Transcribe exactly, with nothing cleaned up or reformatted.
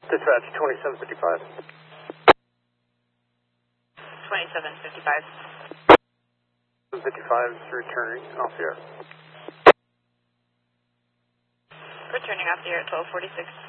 Dispatch twenty-seven fifty-five. twenty-seven fifty-five. fifty-five is returning off the air. Returning off the air at twelve forty-six.